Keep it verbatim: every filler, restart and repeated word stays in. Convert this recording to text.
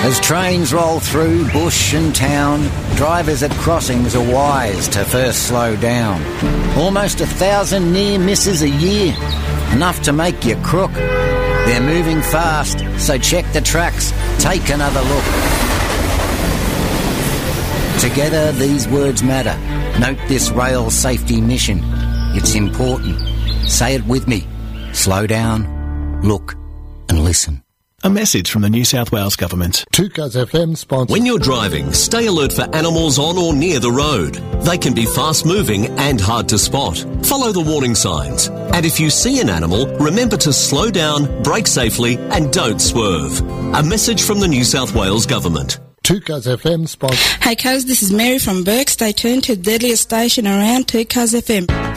As trains roll through bush and town, drivers at crossings are wise to first slow down. Almost a thousand near misses a year, enough to make you crook. They're moving fast, so check the tracks, take another look. Together these words matter. Note this rail safety mission. It's important. Say it with me. Slow down, look and listen. A message from the New South Wales Government. two Cuz F M sponsor. When you're driving, stay alert for animals on or near the road. They can be fast-moving and hard to spot. Follow the warning signs. And if you see an animal, remember to slow down, brake safely and don't swerve. A message from the New South Wales Government. two Cuz F M sponsor. Hey Cuz, this is Mary from Burke. Stay tuned to the deadliest station around, two Cuz F M.